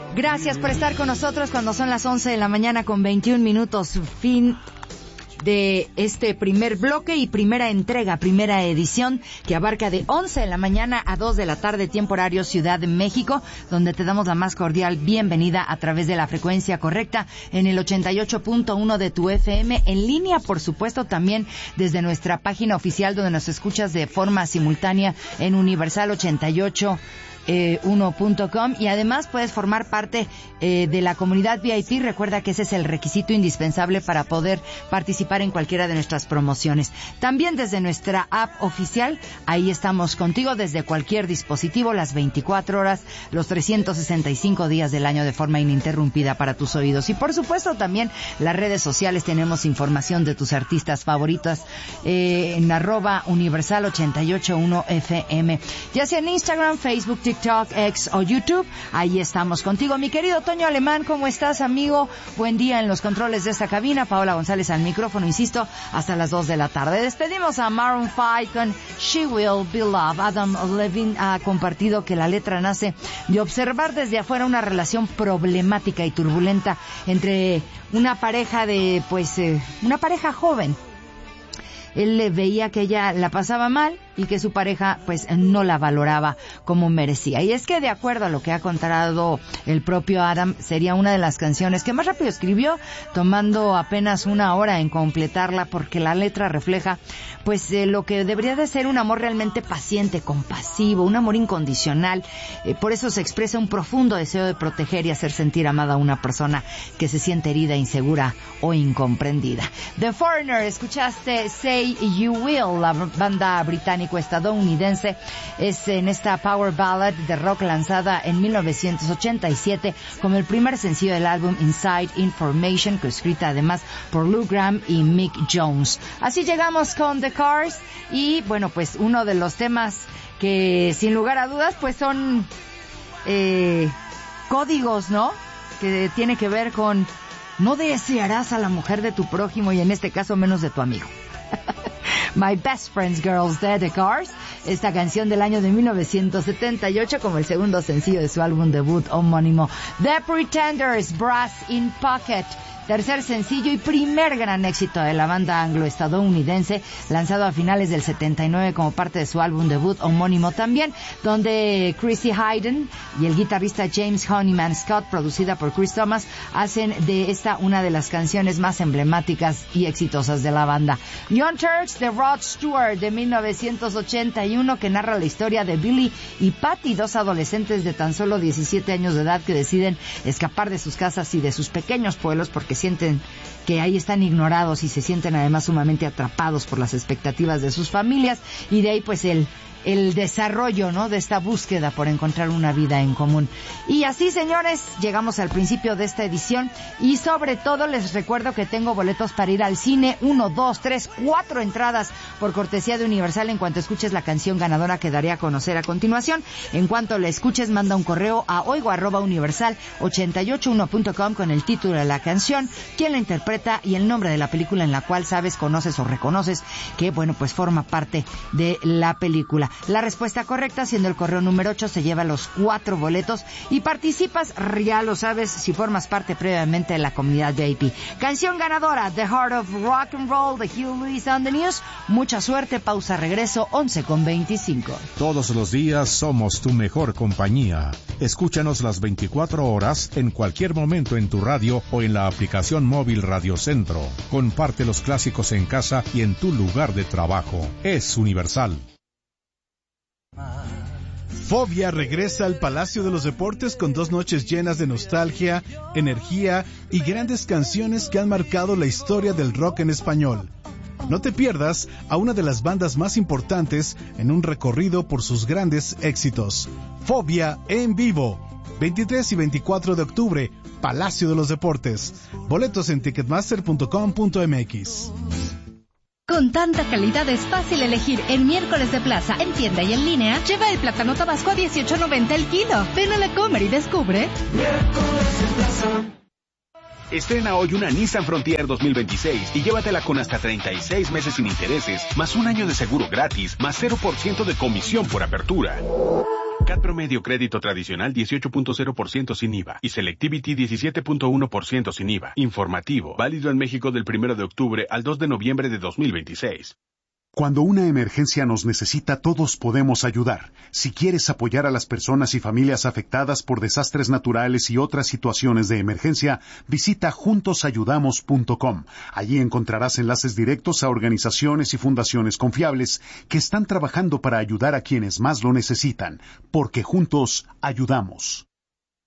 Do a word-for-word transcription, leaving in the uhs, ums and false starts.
Gracias por estar con nosotros cuando son las once de la mañana con veintiún minutos. Fin de este primer bloque y primera entrega, primera edición, que abarca de once de la mañana a dos de la tarde, tiempo horario Ciudad de México, donde te damos la más cordial bienvenida a través de la frecuencia correcta en el ochenta y ocho punto uno de tu F M, en línea, por supuesto, también desde nuestra página oficial, donde nos escuchas de forma simultánea en Universal ochenta y ocho uno punto com, y además puedes formar parte eh, de la comunidad V I P. Recuerda que ese es el requisito indispensable para poder participar en cualquiera de nuestras promociones. También desde nuestra app oficial, ahí estamos contigo desde cualquier dispositivo, las veinticuatro horas, los trescientos sesenta y cinco días del año, de forma ininterrumpida para tus oídos. Y por supuesto también las redes sociales, tenemos información de tus artistas favoritos eh, en arroba universal ochenta y ocho uno F M, ya sea en Instagram, Facebook, TikTok, TikTok, X o YouTube. Ahí estamos contigo, mi querido Toño Alemán. ¿Cómo estás, amigo? Buen día en los controles de esta cabina. Paola González al micrófono, insisto, hasta las dos de la tarde. Despedimos a Maroon cinco con She Will Be Loved. Adam Levine ha compartido que la letra nace de observar desde afuera una relación problemática y turbulenta entre una pareja de, pues, eh, una pareja joven. Él le veía que ella la pasaba mal y que su pareja pues no la valoraba como merecía. Y es que, de acuerdo a lo que ha contado el propio Adam, sería una de las canciones que más rápido escribió, tomando apenas una hora en completarla, porque la letra refleja pues eh, lo que debería de ser un amor realmente paciente, compasivo, un amor incondicional. Eh, por eso se expresa un profundo deseo de proteger y hacer sentir amada a una persona que se siente herida, insegura o incomprendida. The Foreigner, escuchaste Say You Will, la banda británico-estadounidense, es en esta power ballad de rock lanzada en mil novecientos ochenta y siete como el primer sencillo del álbum Inside Information, que escrita además por Lou Gramm y Mick Jones. Así llegamos con The Cars, y bueno, pues uno de los temas que sin lugar a dudas pues son eh, códigos, ¿no? Que tiene que ver con no desearás a la mujer de tu prójimo, y en este caso menos de tu amigo. My Best Friend's Girls de The Cars, esta canción del año de mil novecientos setenta y ocho como el segundo sencillo de su álbum debut homónimo. The Pretenders, Brass in Pocket, tercer sencillo y primer gran éxito de la banda anglo-estadounidense, lanzado a finales del setenta y nueve como parte de su álbum debut homónimo también, donde Chrissy Hynde y el guitarrista James Honeyman Scott, producida por Chris Thomas, hacen de esta una de las canciones más emblemáticas y exitosas de la banda. Young Turks de Rod Stewart de mil novecientos ochenta y uno, que narra la historia de Billy y Patty, dos adolescentes de tan solo diecisiete años de edad que deciden escapar de sus casas y de sus pequeños pueblos porque sienten que ahí están ignorados y se sienten además sumamente atrapados por las expectativas de sus familias, y de ahí pues el el desarrollo, ¿no?, de esta búsqueda por encontrar una vida en común. Y así, señores, llegamos al principio de esta edición, y sobre todo les recuerdo que tengo boletos para ir al cine, uno, dos, tres, cuatro entradas por cortesía de Universal. En cuanto escuches la canción ganadora que daré a conocer a continuación, en cuanto la escuches, manda un correo a oigo arroba universal ochenta y ocho uno punto com con el título de la canción, quién la interpreta y el nombre de la película en la cual sabes, conoces o reconoces que, bueno, pues forma parte de la película. La respuesta correcta, siendo el correo número ocho, se lleva los cuatro boletos y participas, ya lo sabes, si formas parte previamente de la comunidad V I P. Canción ganadora, The Heart of Rock and Roll de Hugh Lewis on the News. Mucha suerte, pausa, regreso, once con veinticinco. Todos los días somos tu mejor compañía. Escúchanos las veinticuatro horas, en cualquier momento en tu radio o en la aplicación móvil Radio Centro. Comparte los clásicos en casa y en tu lugar de trabajo. Es Universal. Fobia regresa al Palacio de los Deportes con dos noches llenas de nostalgia, energía y grandes canciones que han marcado la historia del rock en español. No te pierdas a una de las bandas más importantes en un recorrido por sus grandes éxitos. Fobia en vivo, veintitrés y veinticuatro de octubre, Palacio de los Deportes. Boletos en ticketmaster punto com punto m x. Con tanta calidad es fácil elegir en Miércoles de Plaza, en tienda y en línea. Lleva el plátano tabasco a dieciocho noventa el kilo. Ven a la Comer y descubre Miércoles de Plaza. Estrena hoy una Nissan Frontier dos mil veintiséis y llévatela con hasta treinta y seis meses sin intereses, más un año de seguro gratis, más cero por ciento de comisión por apertura. C A T promedio crédito tradicional dieciocho punto cero por ciento sin I V A y Selectivity diecisiete punto uno por ciento sin I V A. Informativo, válido en México del primero de octubre al dos de noviembre de dos mil veintiséis. Cuando una emergencia nos necesita, todos podemos ayudar. Si quieres apoyar a las personas y familias afectadas por desastres naturales y otras situaciones de emergencia, visita juntos ayudamos punto com. Allí encontrarás enlaces directos a organizaciones y fundaciones confiables que están trabajando para ayudar a quienes más lo necesitan, porque juntos ayudamos.